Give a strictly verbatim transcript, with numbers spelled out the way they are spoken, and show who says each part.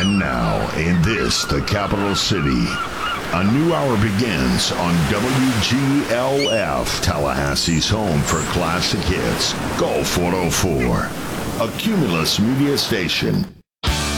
Speaker 1: And now, in this, the capital city, a new hour begins on W G L F, Tallahassee's home for classic hits, Golf one oh four, a Cumulus media station.